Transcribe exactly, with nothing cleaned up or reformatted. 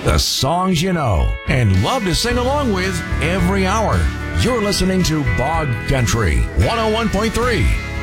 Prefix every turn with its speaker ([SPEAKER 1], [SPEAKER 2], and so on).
[SPEAKER 1] The songs you know and love to sing along with every hour. You're listening to Bog Country one oh one point three.